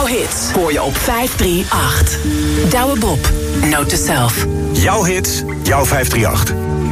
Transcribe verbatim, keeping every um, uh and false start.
Jouw hits hoor je op vijf drie acht. Douwe Bob, Note to Self. Jouw hits, jouw vijf drie acht.